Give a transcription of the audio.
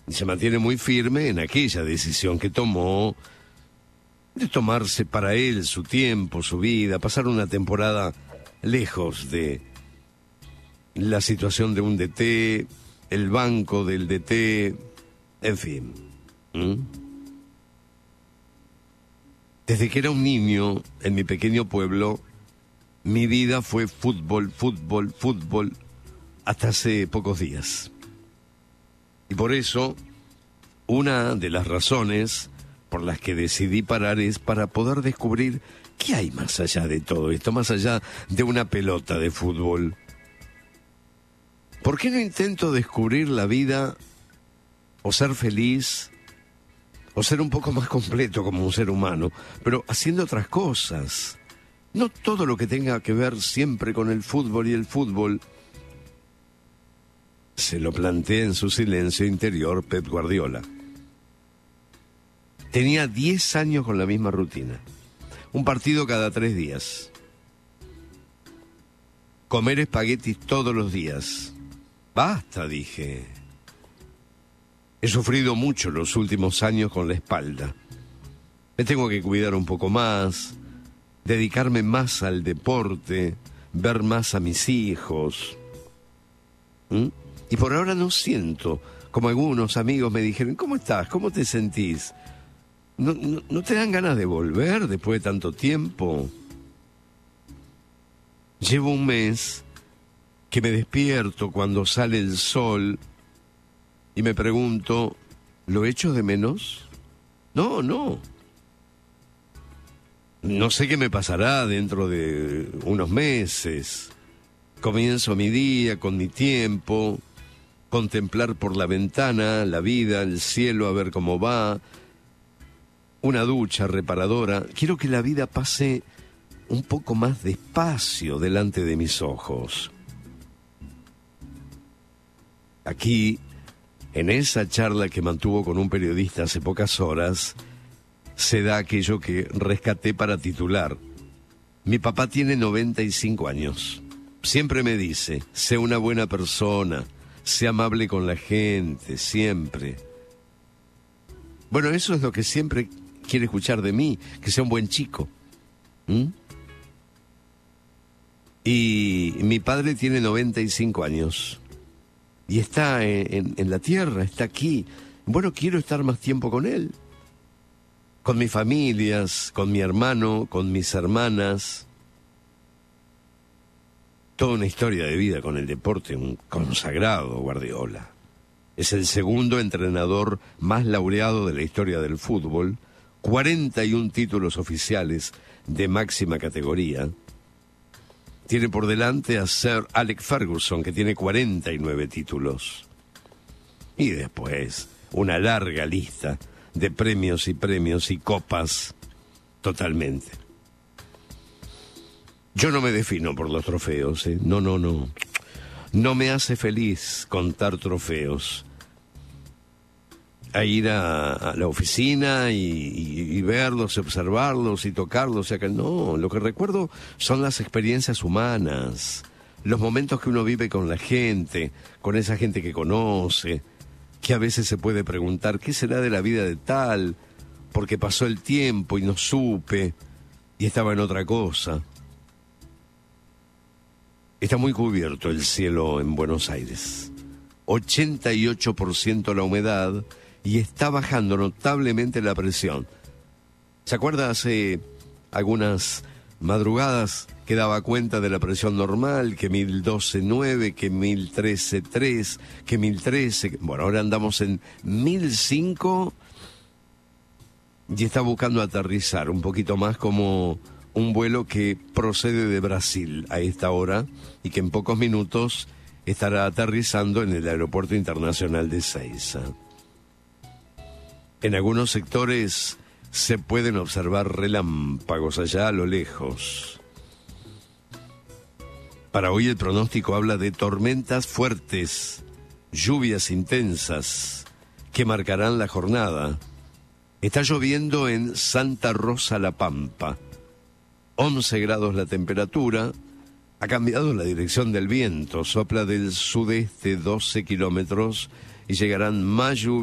Y se mantiene muy firme en aquella decisión que tomó de tomarse para él su tiempo, su vida, pasar una temporada lejos de la situación de un DT, el banco del DT, en fin. Desde que era un niño, en mi pequeño pueblo, mi vida fue fútbol, fútbol, fútbol, hasta hace pocos días. Y por eso, una de las razones por las que decidí parar es para poder descubrir qué hay más allá de todo esto, más allá de una pelota de fútbol. ¿Por qué no intento descubrir la vida o ser feliz o ser un poco más completo como un ser humano, pero haciendo otras cosas? No todo lo que tenga que ver siempre con el fútbol y el fútbol. Se lo planteé en su silencio interior Pep Guardiola. Tenía 10 años con la misma rutina. Un partido cada 3 días. Comer espaguetis todos los días. Basta, dije. He sufrido mucho los últimos años con la espalda. Me tengo que cuidar un poco más, dedicarme más al deporte, ver más a mis hijos. Y por ahora no siento, como algunos amigos me dijeron, ¿cómo estás? ¿Cómo te sentís? ¿No te dan ganas de volver después de tanto tiempo? Llevo un mes que me despierto cuando sale el sol y me pregunto, ¿lo echo de menos? No. No sé qué me pasará dentro de unos meses. Comienzo mi día con mi tiempo, contemplar por la ventana la vida, el cielo, a ver cómo va. Una ducha reparadora. Quiero que la vida pase un poco más despacio delante de mis ojos. Aquí, en esa charla que mantuvo con un periodista hace pocas horas, se da aquello que rescaté para titular. Mi papá tiene 95 años. Siempre me dice, sé una buena persona, sé amable con la gente, siempre. Bueno, eso es lo que siempre quiere escuchar de mí, que sea un buen chico. Y mi padre tiene 95 años. Y está en la tierra, está aquí. Bueno, quiero estar más tiempo con él. Con mis familias, con mi hermano, con mis hermanas. Toda una historia de vida con el deporte, un consagrado Guardiola. Es el segundo entrenador más laureado de la historia del fútbol, 41 títulos oficiales de máxima categoría. Tiene por delante a Sir Alex Ferguson, que tiene 49 títulos. Y después, una larga lista de premios y copas, totalmente. Yo no me defino por los trofeos, ¿eh? No. No me hace feliz contar trofeos. A ir a la oficina y verlos, observarlos y tocarlos. No, lo que recuerdo son las experiencias humanas, los momentos que uno vive con la gente, con esa gente que conoce, que a veces se puede preguntar, ¿qué será de la vida de tal? Porque pasó el tiempo y no supe y estaba en otra cosa. Está muy cubierto el cielo en Buenos Aires. 88% la humedad y está bajando notablemente la presión. ¿Se acuerda hace algunas madrugadas que daba cuenta de la presión normal, que 1012.9, que 1013.3, que 1013? Bueno, ahora andamos en 1005 y está buscando aterrizar un poquito más como un vuelo que procede de Brasil a esta hora y que en pocos minutos estará aterrizando en el Aeropuerto Internacional de Ezeiza. En algunos sectores se pueden observar relámpagos allá a lo lejos. Para hoy el pronóstico habla de tormentas fuertes, lluvias intensas que marcarán la jornada. Está lloviendo en Santa Rosa La Pampa. 11 grados la temperatura. Ha cambiado la dirección del viento. Sopla del sudeste 12 kilómetros y llegarán más lluvias